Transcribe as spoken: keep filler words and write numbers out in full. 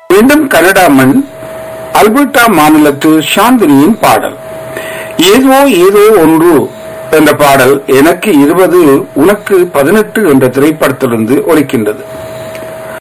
மீண்டும் கனடா மண் அல்பர்டா மாநிலத்து சாந்தினியின் பாடல் ஏதோ ஏதோ ஒன்று என்ற பாடல் எனக்கு இருபது உனக்கு பதினெட்டு என்ற திரைப்படத்திலிருந்து ஒலிக்கின்றது.